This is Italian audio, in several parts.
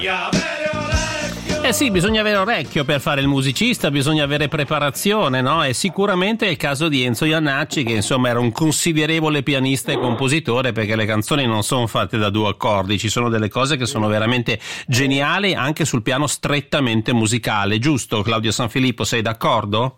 Eh sì, bisogna avere orecchio per fare il musicista, bisogna avere preparazione, no? E sicuramente è il caso di Enzo Jannacci, che insomma era un considerevole pianista e compositore, perché le canzoni non sono fatte da due accordi, ci sono delle cose che sono veramente geniali anche sul piano strettamente musicale, giusto Claudio Sanfilippo, sei d'accordo?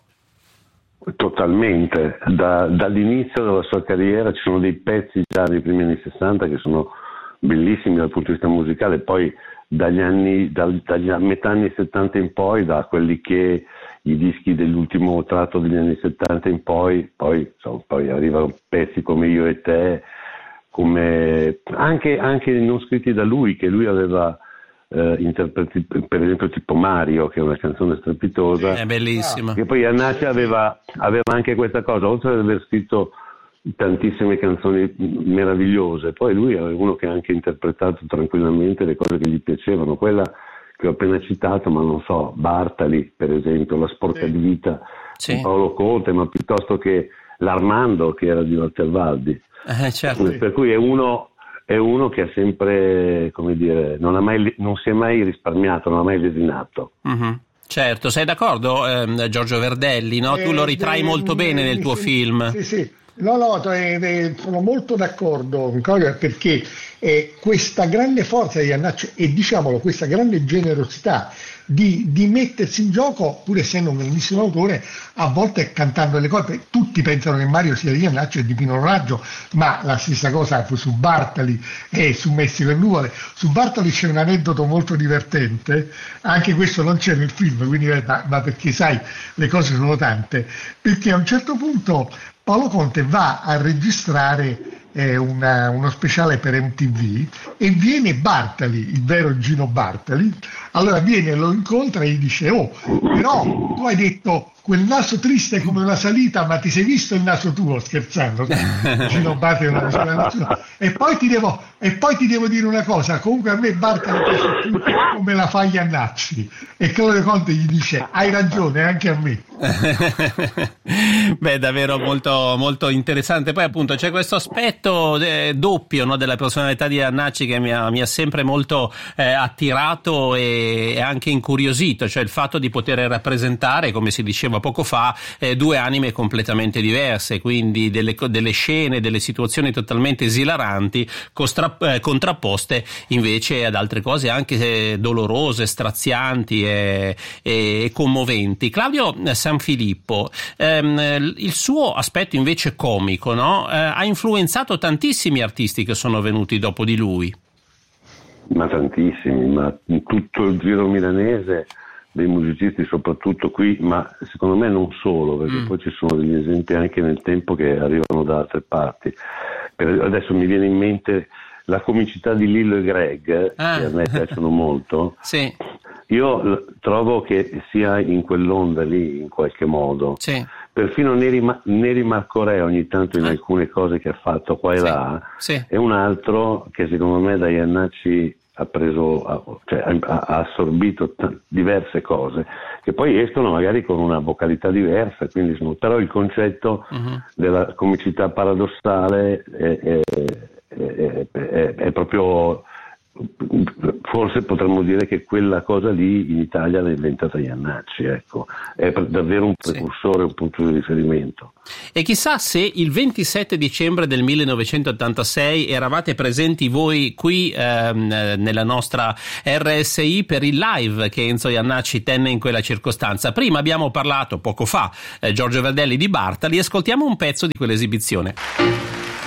Totalmente, dall'inizio della sua carriera ci sono dei pezzi già nei primi anni 60 che sono bellissimi dal punto di vista musicale, poi dalla metà anni 70 in poi, da quelli che i dischi dell'ultimo tratto degli anni 70 in poi arrivano pezzi come Io e te, come anche non scritti da lui, che lui aveva interpreti, per esempio tipo Mario, che è una canzone strepitosa, è bellissima, che poi Jannacci aveva anche questa cosa, oltre ad aver scritto tantissime canzoni meravigliose, poi lui è uno che ha anche interpretato tranquillamente le cose che gli piacevano, quella che ho appena citato, ma non so, Bartali per esempio, La sporca di vita di Paolo Conte, ma piuttosto che l'Armando, che era di Walter Valdi, certo. Per cui è uno che ha sempre, come dire, non si è mai risparmiato, non ha mai lesinato. Mm-hmm. Certo, sei d'accordo Giorgio Verdelli, no? Tu lo ritrai molto bene nel tuo film. Sì. No, sono molto d'accordo, perché questa grande forza di Jannacci e diciamolo, questa grande generosità di mettersi in gioco, pur essendo un grandissimo autore, a volte cantando le cose. Tutti pensano che Mario sia di Jannacci e di Pino Raggio, ma la stessa cosa su Bartali e su Messico e Nuvole. Su Bartali c'è un aneddoto molto divertente, anche questo non c'è nel film, quindi, ma perché sai, le cose sono tante, perché a un certo punto Paolo Conte va a registrare uno speciale per MTV e viene Bartali, il vero Gino Bartali, allora viene, lo incontra e gli dice: oh, però tu hai detto quel naso triste come una salita, ma ti sei visto il naso tuo? Scherzando, Gino Bartali e poi ti devo dire una cosa, comunque a me Bartali piace più come la fa Jannacci, e Claudio Conte gli dice: hai ragione, anche a me. Beh, davvero molto, molto interessante. Poi appunto c'è questo aspetto doppio, no, della personalità di Jannacci che mi ha sempre molto attirato e anche incuriosito, cioè il fatto di poter rappresentare, come si diceva poco fa, due anime completamente diverse, quindi delle scene, delle situazioni totalmente esilaranti contrapposte invece ad altre cose anche dolorose, strazianti e commoventi. Claudio Sanfilippo, il suo aspetto invece comico, no? Ha influenzato tantissimi artisti che sono venuti dopo di lui. Ma tantissimi, ma in tutto il giro milanese, dei musicisti soprattutto qui, ma secondo me non solo, perché poi ci sono degli esempi anche nel tempo che arrivano da altre parti. Adesso mi viene in mente la comicità di Lillo e Greg, che a me piacciono molto. Sì. Io trovo che sia in quell'onda lì, in qualche modo. Sì. Perfino Neri Marcorè ogni tanto in alcune cose che ha fatto qua e là, è un altro che secondo me da Jannacci ha assorbito diverse cose che poi escono magari con una vocalità diversa, quindi però il concetto della comicità paradossale è proprio, forse potremmo dire che quella cosa lì in Italia l'ha inventata Jannacci, ecco, è davvero un precursore, un punto di riferimento. E chissà se il 27 dicembre del 1986 eravate presenti voi qui nella nostra RSI per il live che Enzo Jannacci tenne in quella circostanza. Prima abbiamo parlato poco fa Giorgio Verdelli di Bartali, ascoltiamo un pezzo di quell'esibizione.